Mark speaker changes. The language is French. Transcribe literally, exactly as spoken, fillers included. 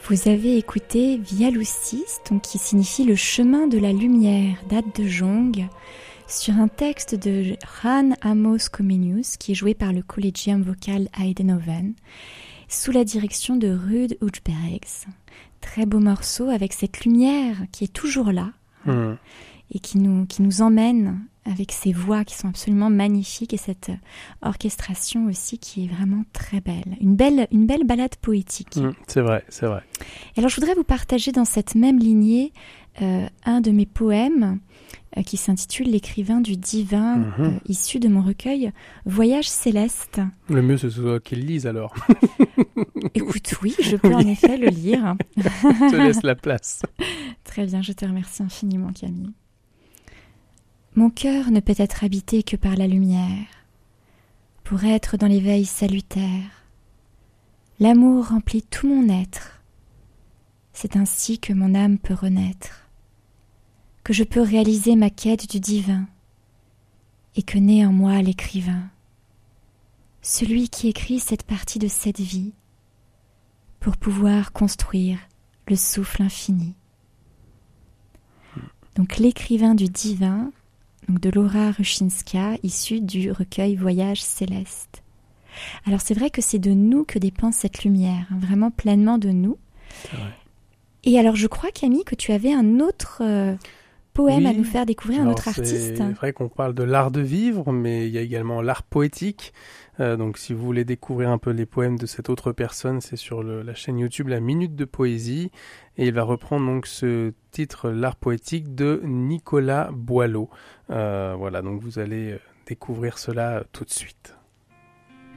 Speaker 1: Vous avez écouté Via Lucis, donc qui signifie le chemin de la lumière d'Ade de Jong, sur un texte de Jan Amos Comenius, qui est joué par le Collegium Vocal Eindhoven, sous la direction de Ruud Huijbergs. Très beau morceau avec cette lumière qui est toujours là mmh. et qui nous, qui nous emmène avec ces voix qui sont absolument magnifiques et cette orchestration aussi qui est vraiment très belle. Une belle, une belle ballade poétique.
Speaker 2: Mmh, c'est vrai, c'est vrai.
Speaker 1: Et alors je voudrais vous partager dans cette même lignée euh, un de mes poèmes euh, qui s'intitule L'écrivain du divin, mmh. euh, issu de mon recueil Voyage céleste.
Speaker 2: Le mieux ce soit qu'il lise alors.
Speaker 1: Écoute, oui, je peux oui. en effet le lire.
Speaker 2: Je te laisse la place.
Speaker 1: Très bien, je te remercie infiniment Camille. Mon cœur ne peut être habité que par la lumière, pour être dans l'éveil salutaire. L'amour remplit tout mon être. C'est ainsi que mon âme peut renaître, que je peux réaliser ma quête du divin, et que naît en moi l'écrivain, celui qui écrit cette partie de cette vie, pour pouvoir construire le souffle infini. Donc l'écrivain du divin, donc de Laura Ruszinska, issue du recueil Voyage céleste. Alors c'est vrai que c'est de nous que dépend cette lumière, hein, vraiment pleinement de nous.
Speaker 2: C'est vrai.
Speaker 1: Et alors je crois Camille que tu avais un autre euh, poème
Speaker 2: oui.
Speaker 1: à nous faire découvrir,
Speaker 2: alors,
Speaker 1: un autre artiste.
Speaker 2: C'est vrai qu'on parle de l'art de vivre, mais il y a également l'art poétique. Euh, donc si vous voulez découvrir un peu les poèmes de cette autre personne, c'est sur le, la chaîne YouTube La Minute de Poésie, et il va reprendre donc ce titre, l'art poétique de Nicolas Boileau. Euh, voilà, donc vous allez découvrir cela tout de suite.